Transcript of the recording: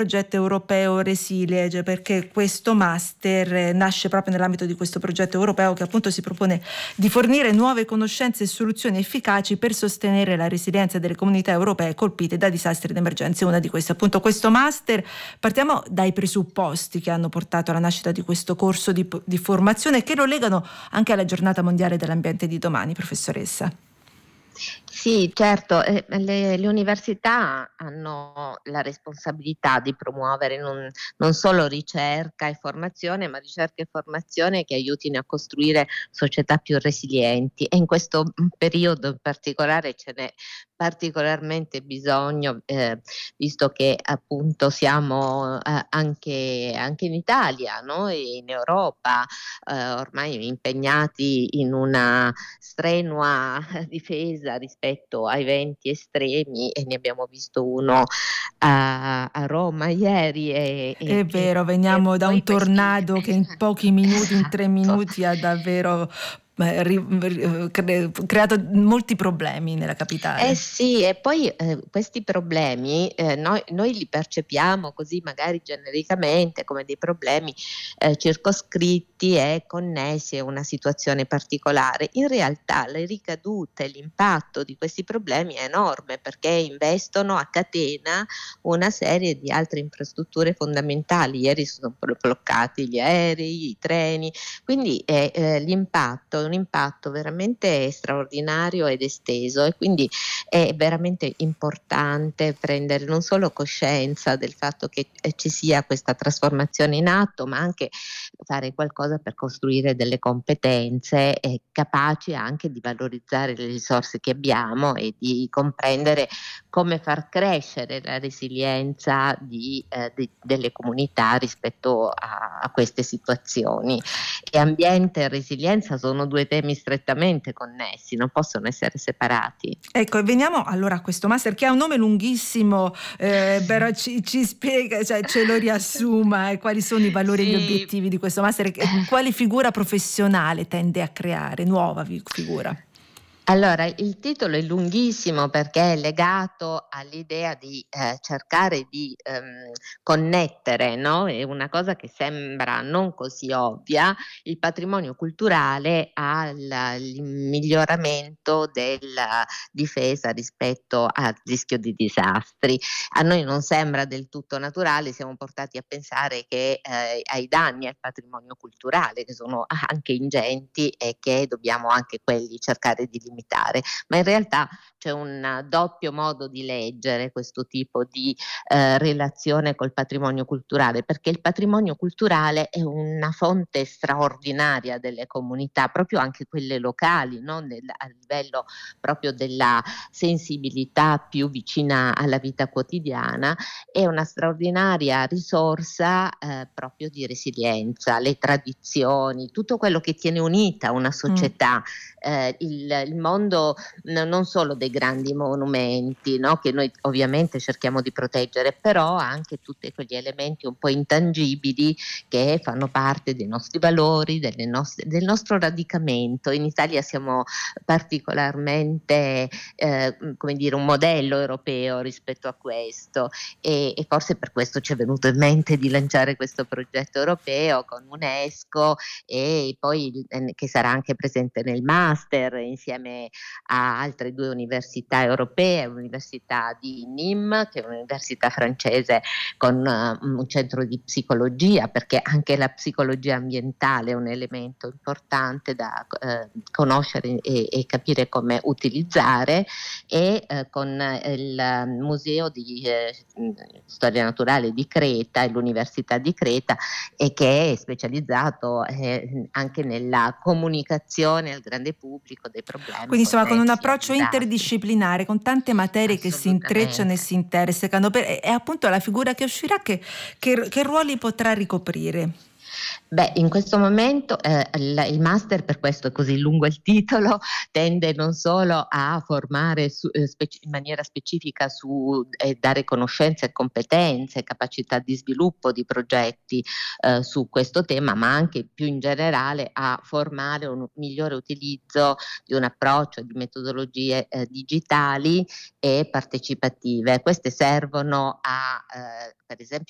progetto europeo Resilience, perché questo master nasce proprio nell'ambito di questo progetto europeo che appunto si propone di fornire nuove conoscenze e soluzioni efficaci per sostenere la resilienza delle comunità europee colpite da disastri ed emergenze. Una di queste appunto questo master. Partiamo dai presupposti che hanno portato alla nascita di questo corso di formazione, che lo legano anche alla giornata mondiale dell'ambiente di domani, professoressa. Sì, certo, le università hanno la responsabilità di promuovere non solo ricerca e formazione, ma ricerca e formazione che aiutino a costruire società più resilienti, e in questo periodo in particolare ce n'è particolarmente bisogno, visto che appunto siamo anche in Italia, no? E in Europa ormai impegnati in una strenua difesa rispetto a eventi estremi, e ne abbiamo visto uno a Roma ieri. È vero, veniamo da un tornado che in pochi minuti, in 3 minuti, ha davvero creato molti problemi nella capitale. Sì, e poi questi problemi noi li percepiamo così magari genericamente come dei problemi circoscritti e connessi a una situazione particolare. In realtà le ricadute, l'impatto di questi problemi è enorme, perché investono a catena una serie di altre infrastrutture fondamentali. Ieri sono bloccati gli aerei, i treni, quindi l'impatto è un impatto veramente straordinario ed esteso, e quindi è veramente importante prendere non solo coscienza del fatto che ci sia questa trasformazione in atto, ma anche fare qualcosa per costruire delle competenze capaci anche di valorizzare le risorse che abbiamo e di comprendere come far crescere la resilienza delle comunità rispetto a queste situazioni. E ambiente e resilienza sono due temi strettamente connessi, non possono essere separati. Ecco, e veniamo allora a questo master che ha un nome lunghissimo, però ci spiega, cioè ce lo riassuma, e quali sono i valori e gli obiettivi di questo master, e quale figura professionale tende a creare, nuova figura. Allora, il titolo è lunghissimo perché è legato all'idea di cercare di connettere, no? È una cosa che sembra non così ovvia, il patrimonio culturale al miglioramento della difesa rispetto al rischio di disastri. A noi non sembra del tutto naturale, siamo portati a pensare che ai danni al patrimonio culturale, che sono anche ingenti e che dobbiamo anche quelli cercare di limitare, ma in realtà c'è un doppio modo di leggere questo tipo di relazione col patrimonio culturale, perché il patrimonio culturale è una fonte straordinaria delle comunità, proprio anche quelle locali, no? A livello proprio della sensibilità più vicina alla vita quotidiana, è una straordinaria risorsa proprio di resilienza, le tradizioni, tutto quello che tiene unita una società. Il mondo non solo dei grandi monumenti, no? Che noi ovviamente cerchiamo di proteggere, però anche tutti quegli elementi un po' intangibili che fanno parte dei nostri valori, del nostro radicamento. In Italia siamo particolarmente come dire, un modello europeo rispetto a questo, e forse per questo ci è venuto in mente di lanciare questo progetto europeo con UNESCO, e poi che sarà anche presente nel master insieme a altre 2 università europee, l'università di Nîmes, che è un'università francese con un centro di psicologia, perché anche la psicologia ambientale è un elemento importante da conoscere e capire come utilizzare, e con il Museo di Storia Naturale di Creta e l'Università di Creta, e che è specializzato anche nella comunicazione al grande pubblico dei problemi. Quindi insomma con un connessi ai approccio disastri. interdisciplinare, con tante materie che si intrecciano e si intersecano, e appunto la figura che uscirà che ruoli potrà ricoprire? Beh, in questo momento il master, per questo è così lungo il titolo, tende non solo a formare in maniera specifica su dare conoscenze e competenze, capacità di sviluppo di progetti su questo tema, ma anche più in generale a formare un migliore utilizzo di un approccio di metodologie digitali e partecipative. Queste servono per esempio